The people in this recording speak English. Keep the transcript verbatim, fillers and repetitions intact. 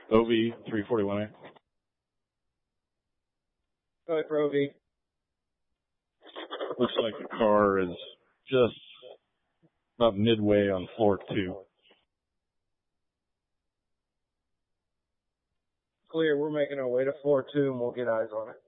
O V three forty-one A. Go ahead for O V. Looks like the car is just about midway on floor two. Clear, we're making our way to floor two and we'll get eyes on it.